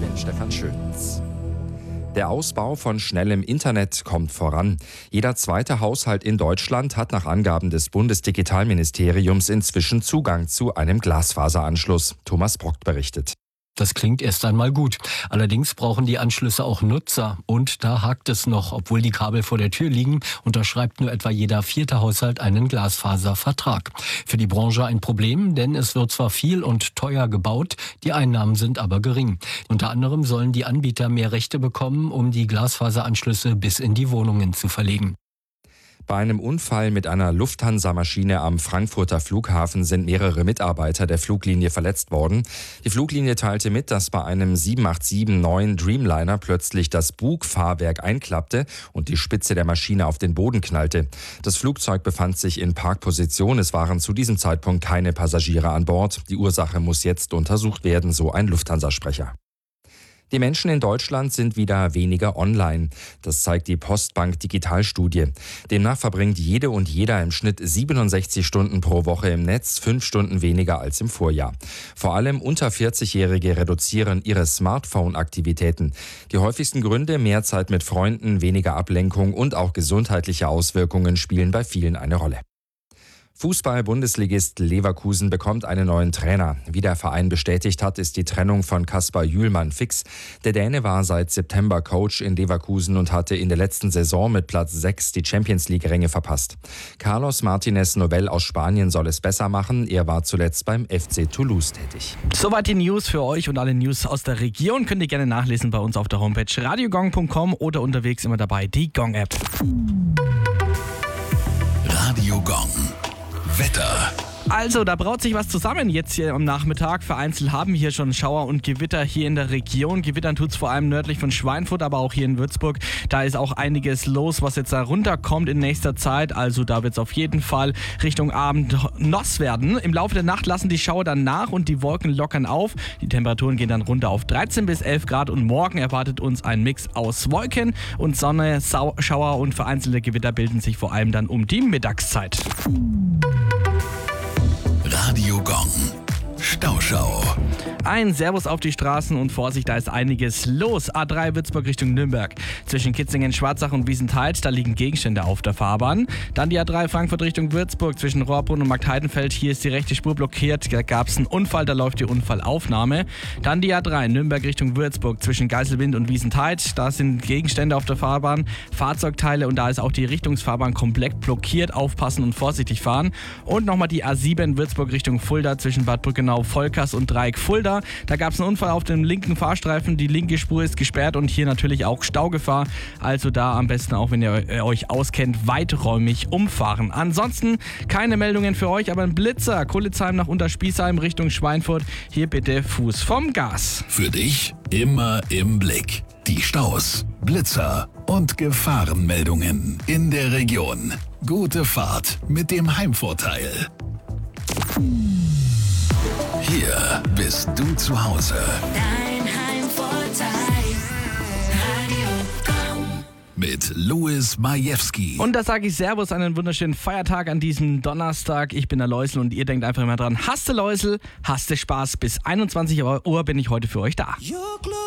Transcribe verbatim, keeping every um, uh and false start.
Stefan Schönitz. Der Ausbau von schnellem Internet kommt voran. Jeder zweite Haushalt in Deutschland hat nach Angaben des Bundesdigitalministeriums inzwischen Zugang zu einem Glasfaseranschluss. Thomas Brock berichtet. Das klingt erst einmal gut. Allerdings brauchen die Anschlüsse auch Nutzer. Und da hakt es noch. Obwohl die Kabel vor der Tür liegen, unterschreibt nur etwa jeder vierte Haushalt einen Glasfaservertrag. Für die Branche ein Problem, denn es wird zwar viel und teuer gebaut, die Einnahmen sind aber gering. Unter anderem sollen die Anbieter mehr Rechte bekommen, um die Glasfaseranschlüsse bis in die Wohnungen zu verlegen. Bei einem Unfall mit einer Lufthansa-Maschine am Frankfurter Flughafen sind mehrere Mitarbeiter der Fluglinie verletzt worden. Die Fluglinie teilte mit, dass bei einem sieben acht sieben neun Dreamliner plötzlich das Bugfahrwerk einklappte und die Spitze der Maschine auf den Boden knallte. Das Flugzeug befand sich in Parkposition. Es waren zu diesem Zeitpunkt keine Passagiere an Bord. Die Ursache muss jetzt untersucht werden, so ein Lufthansa-Sprecher. Die Menschen in Deutschland sind wieder weniger online. Das zeigt die Postbank Digitalstudie. Demnach verbringt jede und jeder im Schnitt siebenundsechzig Stunden pro Woche im Netz, fünf Stunden weniger als im Vorjahr. Vor allem unter vierzig-Jährige reduzieren ihre Smartphone-Aktivitäten. Die häufigsten Gründe: mehr Zeit mit Freunden, weniger Ablenkung und auch gesundheitliche Auswirkungen spielen bei vielen eine Rolle. Fußball-Bundesligist Leverkusen bekommt einen neuen Trainer. Wie der Verein bestätigt hat, ist die Trennung von Kaspar Jühlmann fix. Der Däne war seit September Coach in Leverkusen und hatte in der letzten Saison mit Platz sechs die Champions-League-Ränge verpasst. Carlos Martinez Nobel aus Spanien soll es besser machen. Er war zuletzt beim F C Toulouse tätig. Soweit die News für euch und alle News aus der Region könnt ihr gerne nachlesen bei uns auf der Homepage radiogong punkt com oder unterwegs immer dabei die Gong-App. Radio Gong. Wetter. Also, da braut sich was zusammen jetzt hier am Nachmittag. Vereinzelt haben wir hier schon Schauer und Gewitter hier in der Region. Gewittern tut es vor allem nördlich von Schweinfurt, aber auch hier in Würzburg. Da ist auch einiges los, was jetzt da runterkommt in nächster Zeit. Also da wird es auf jeden Fall Richtung Abend nass werden. Im Laufe der Nacht lassen die Schauer dann nach und die Wolken lockern auf. Die Temperaturen gehen dann runter auf dreizehn bis elf Grad und morgen erwartet uns ein Mix aus Wolken und Sonne. Sau- Schauer und vereinzelte Gewitter bilden sich vor allem dann um die Mittagszeit. Radio Gong. Stauschau. Ein Servus auf die Straßen und Vorsicht, da ist einiges los. A drei Würzburg Richtung Nürnberg. Zwischen Kitzingen, Schwarzach und Wiesenthal, da liegen Gegenstände auf der Fahrbahn. Dann die A drei Frankfurt Richtung Würzburg zwischen Rohrbrunn und Marktheidenfeld. Hier ist die rechte Spur blockiert. Da gab es einen Unfall, da läuft die Unfallaufnahme. Dann die A drei Nürnberg Richtung Würzburg zwischen Geiselwind und Wiesenthal. Da sind Gegenstände auf der Fahrbahn, Fahrzeugteile und da ist auch die Richtungsfahrbahn komplett blockiert. Aufpassen und vorsichtig fahren. Und nochmal die A sieben Würzburg Richtung Fulda zwischen Bad Brückenau, Volkers und Dreieck Fulda. Da gab es einen Unfall auf dem linken Fahrstreifen. Die linke Spur ist gesperrt und hier natürlich auch Staugefahr. Also da am besten, auch wenn ihr euch auskennt, weiträumig umfahren. Ansonsten keine Meldungen für euch, aber ein Blitzer. Kulitzheim nach Unterspießheim Richtung Schweinfurt. Hier bitte Fuß vom Gas. Für dich immer im Blick. Die Staus, Blitzer und Gefahrenmeldungen in der Region. Gute Fahrt mit dem Heimvorteil. Hier bist du zu Hause. Dein Heimvorteil. Radio Gong. Mit Louis Majewski. Und da sage ich Servus, einen wunderschönen Feiertag an diesem Donnerstag. Ich bin der Läusel und ihr denkt einfach immer dran, hast du Läusel, hast du Spaß. Bis einundzwanzig Uhr bin ich heute für euch da.